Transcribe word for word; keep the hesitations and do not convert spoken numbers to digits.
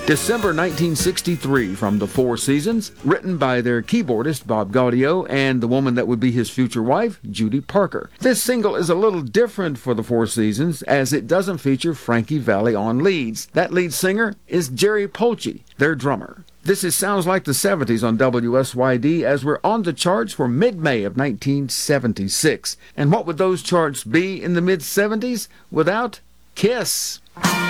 December nineteen sixty-three from The Four Seasons, written by their keyboardist Bob Gaudio and the woman that would be his future wife, Judy Parker. This single is a little different for The Four Seasons as it doesn't feature Frankie Valli on leads. That lead singer is Jerry Polci, their drummer. This is Sounds Like the seventies on W S Y D as we're on the charts for mid-May of nineteen seventy-six. And what would those charts be in the mid-seventies without Kiss?